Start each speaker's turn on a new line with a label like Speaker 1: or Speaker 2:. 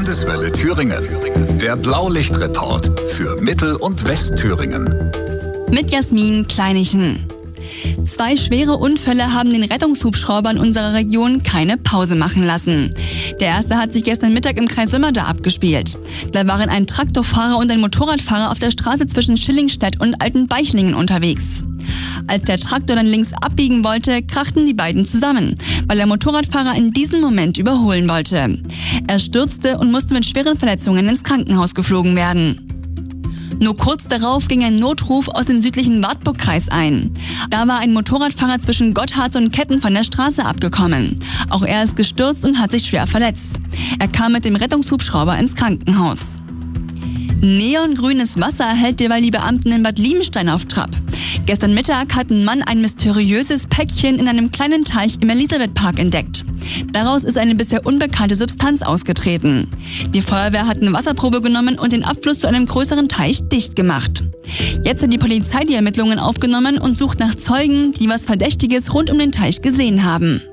Speaker 1: Landeswelle Thüringen. Der Blaulichtreport für Mittel- und Westthüringen.
Speaker 2: Mit Jasmin Kleinichen. 2 schwere Unfälle haben den Rettungshubschraubern unserer Region keine Pause machen lassen. Der erste hat sich gestern Mittag im Kreis Sömmerda abgespielt. Da waren ein Traktorfahrer und ein Motorradfahrer auf der Straße zwischen Schillingstedt und Altenbeichlingen unterwegs. Als der Traktor dann links abbiegen wollte, krachten die beiden zusammen, weil der Motorradfahrer in diesem Moment überholen wollte. Er stürzte und musste mit schweren Verletzungen ins Krankenhaus geflogen werden. Nur kurz darauf ging ein Notruf aus dem südlichen Wartburgkreis ein. Da war ein Motorradfahrer zwischen Gotthardts und Ketten von der Straße abgekommen. Auch er ist gestürzt und hat sich schwer verletzt. Er kam mit dem Rettungshubschrauber ins Krankenhaus. Neongrünes Wasser hält derweil die Beamten in Bad Liebenstein auf Trab. Gestern Mittag hat ein Mann ein mysteriöses Päckchen in einem kleinen Teich im Elisabethpark entdeckt. Daraus ist eine bisher unbekannte Substanz ausgetreten. Die Feuerwehr hat eine Wasserprobe genommen und den Abfluss zu einem größeren Teich dicht gemacht. Jetzt hat die Polizei die Ermittlungen aufgenommen und sucht nach Zeugen, die was Verdächtiges rund um den Teich gesehen haben.